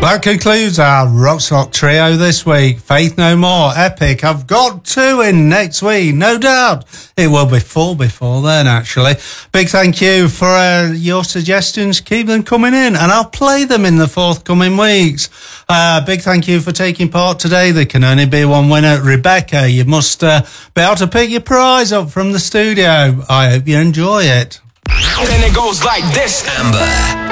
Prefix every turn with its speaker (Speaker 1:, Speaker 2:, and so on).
Speaker 1: That concludes our Rock Sock trio this week. Faith No More, Epic. I've got 2 in next week, no doubt. It will be 4 before then, actually. Big thank you for your suggestions. Keep them coming in, and I'll play them in the forthcoming weeks. Big thank you for taking part today. There can only be one winner. Rebecca, you must be able to pick your prize up from the studio. I hope you enjoy it.
Speaker 2: Then it goes like this. Amber.